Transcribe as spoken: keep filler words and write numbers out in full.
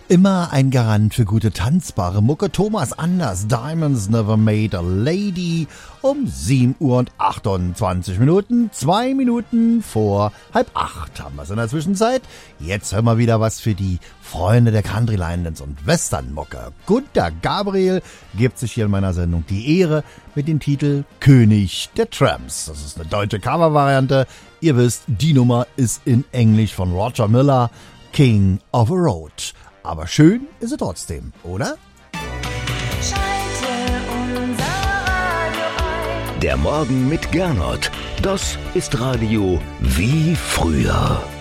Immer ein Garant für gute tanzbare Mucke. Thomas Anders, Diamonds Never Made a Lady. Um sieben Uhr und achtundzwanzig Minuten, zwei Minuten vor halb acht haben wir es in der Zwischenzeit. Jetzt hören wir wieder was für die Freunde der Country Line-Dance und Western-Mucke. Gunter Gabriel gibt sich hier in meiner Sendung die Ehre mit dem Titel König der Tramps. Das ist eine deutsche Covervariante. Ihr wisst, die Nummer ist in Englisch von Roger Miller, King of a Road. Aber schön ist sie trotzdem, oder? Schalte unser Radio ein. Der Morgen mit Gernot. Das ist Radio wie früher.